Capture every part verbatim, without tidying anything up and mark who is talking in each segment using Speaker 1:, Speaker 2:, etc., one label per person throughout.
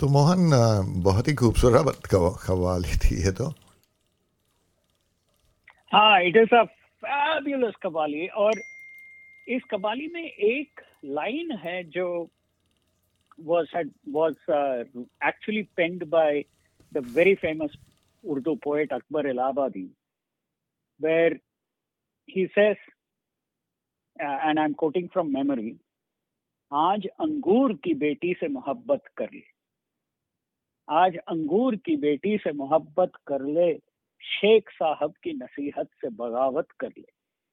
Speaker 1: तो मोहन अ, बहुत ही खूबसूरत कव- कव्वाली थी ये तो।
Speaker 2: हाँ, it is a fabulous qawwali. और इस कव्वाली में एक लाइन है जो was had was uh, actually penned by the very famous Urdu poet Akbar Allahabadi, where he says, uh, and I'm quoting from memory, आज अंगूर की बेटी से मोहब्बत कर ले, आज अंगूर की बेटी से मोहब्बत कर ले, शेख साहब की नसीहत से बगावत कर ले,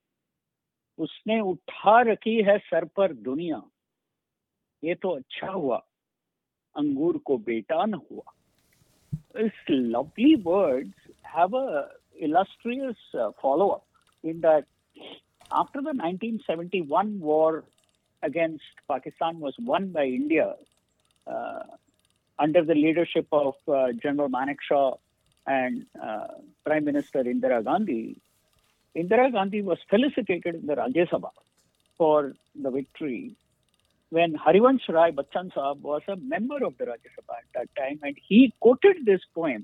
Speaker 2: उसने उठा रखी है सर पर दुनिया, ये तो अच्छा हुआ अंगूर को बेटा न हुआ. These lovely words have a illustrious uh, follow-up in that after the nineteen seventy-one war against Pakistan was won by India uh, under the leadership of uh, General Manekshaw and uh, Prime Minister Indira Gandhi, Indira Gandhi was felicitated in the Rajya Sabha for the victory when Harivansh Rai Bachchan Sahab was a member of the Rajya Sabha at that time, and he quoted this poem.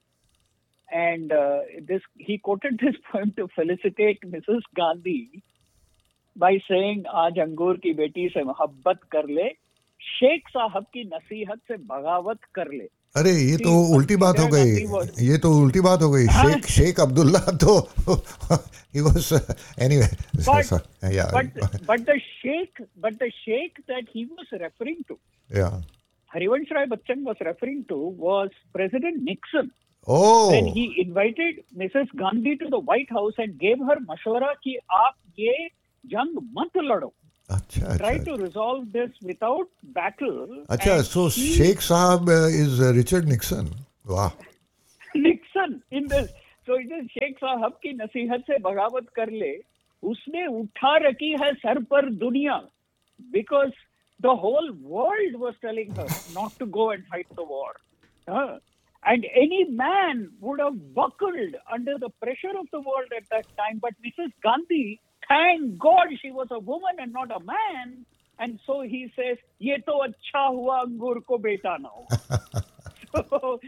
Speaker 2: And uh, this he quoted this poem to felicitate Missus Gandhi by saying, "आज अंगूर की बेटी से मोहब्बत कर ले, शेख साहब की नसीहत से बगावत कर ले."
Speaker 1: अरे ये तो
Speaker 2: See,
Speaker 1: उल्टी बात हो
Speaker 2: Indira
Speaker 1: गई,
Speaker 2: Gandhi was
Speaker 1: ये तो उल्टी बात हो गई.
Speaker 2: Huh?
Speaker 1: शेख शेख अब्दुल्ला तो he was uh, anyway.
Speaker 2: but
Speaker 1: so, yeah,
Speaker 2: but but the sheikh but the sheikh that he was referring to,
Speaker 1: yeah.
Speaker 2: Harivansh Rai Bachchan was referring to, was President Nixon.
Speaker 1: Oh,
Speaker 2: When he invited Missus Gandhi to the White House and gave her mashwara कि आप ये जंग मत लड़ो.
Speaker 1: अच्छा
Speaker 2: Try
Speaker 1: अच्छा
Speaker 2: to resolve this without battle.
Speaker 1: अच्छा.
Speaker 2: And
Speaker 1: So
Speaker 2: he,
Speaker 1: Sheikh साहब is uh, Richard Nixon. वाह.
Speaker 2: Nixon in this. So it is Sheikh साहब की नसीहत से बगावत कर ले, उसने उठा रखी है सर पर दुनिया, because the whole world was telling her not to go and fight the war. Huh? And any man would have buckled under the pressure of the world at that time. But Missus Gandhi, thank God she was a woman and not a man. And so he says, ये तो अच्छा हुआ अंगूर को बेटा ना हो. So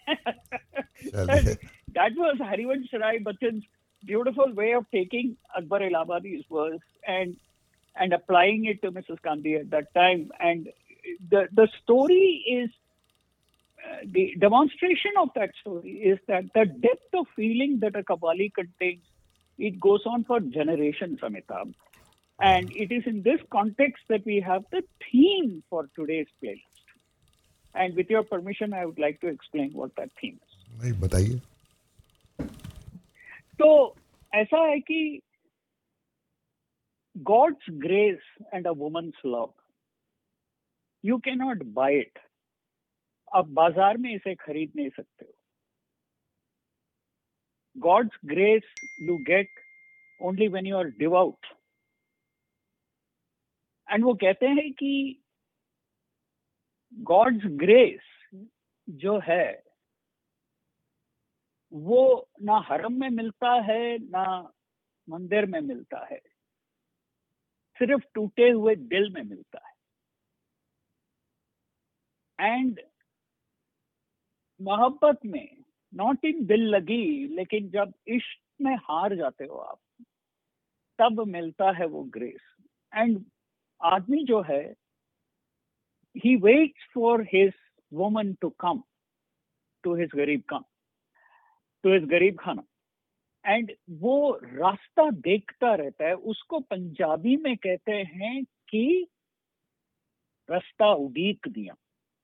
Speaker 1: चलिए.
Speaker 2: that was Harivansh Rai Bachchan's beautiful way of taking Akbar Allahabadi's verse and and applying it to Missus Gandhi at that time. And the the story is, Uh, the demonstration of that story is that the depth of feeling that a Qawwali contains, it goes on for generations, Amitabh. And it is in this context that we have the theme for today's playlist. And with your permission, I would like to explain what that theme is.
Speaker 1: नहीं बताइए.
Speaker 2: तो ऐसा है कि God's grace and a woman's love, you cannot buy it. आप बाजार में इसे खरीद नहीं सकते हो. God's grace you get only when you are devout. And वो कहते हैं कि God's grace जो है वो ना हरम में मिलता है ना मंदिर में मिलता है, सिर्फ टूटे हुए दिल में मिलता है. एंड मोहब्बत में नॉट इन दिल लगी, लेकिन जब इश्क में हार जाते हो आप, तब मिलता है वो ग्रेस. एंड आदमी जो है, he waits for his woman to come to his गरीब कम टू हिज गरीब खाना. एंड वो रास्ता देखता रहता है. उसको पंजाबी में कहते हैं कि रास्ता उड़ीक दिया.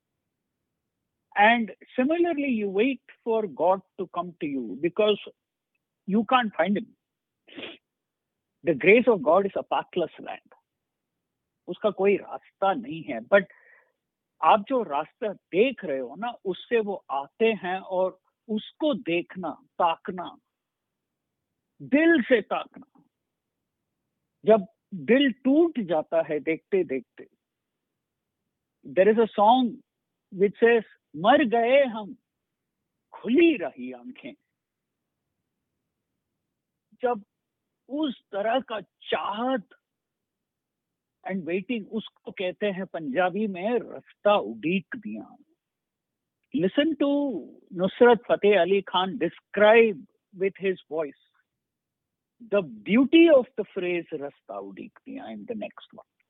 Speaker 2: And similarly, you wait for God to come to you because you can't find him. The grace of God is a pathless land. उसका कोई रास्ता नहीं है. But आप जो रास्ता देख रहे हो ना, उससे वो आते हैं. और उसको देखना, ताकना, दिल से ताकना, जब दिल टूट जाता है देखते देखते. There is a song which says, मर गए हम, खुली रही आंखें. जब उस तरह का चाहत एंड वेटिंग, उसको कहते हैं पंजाबी में रास्ता उड़ीक दिया. listen to Nusrat Fateh Ali Khan describe with his voice the beauty of the phrase Rasta Udik Diya in the next one.